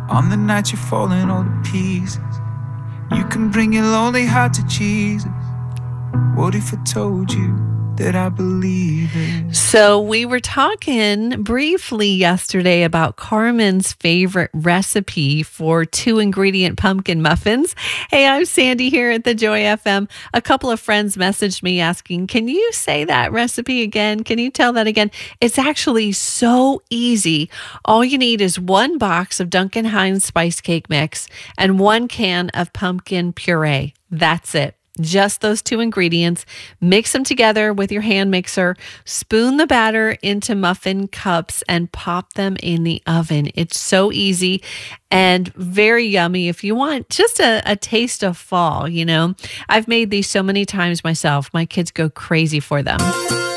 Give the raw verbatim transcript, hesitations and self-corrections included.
On the night you're falling all to pieces, you can bring your lonely heart to Jesus. What if I told you that I believe it? So we were talking briefly yesterday about Carmen's favorite recipe for two ingredient pumpkin muffins. Hey, I'm Sandy here at the Joy F M. A couple of friends messaged me asking, can you say that recipe again? Can you tell that again? It's actually so easy. All you need is one box of Duncan Hines spice cake mix and one can of pumpkin puree. That's it. Just those two ingredients. Mix them together with your hand mixer. Spoon the batter into muffin cups and pop them in the oven. It's so easy and very yummy if you want just a, a taste of fall, you know. I've made these so many times myself. My kids go crazy for them.